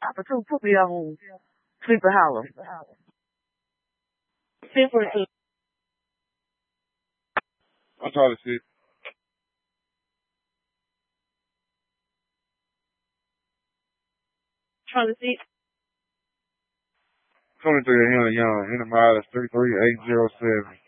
Papa 2, put me on Sleepy Hollow. 1042. I'm trying to see. Trying to see. 23 Henry Young, Enterprise 33807.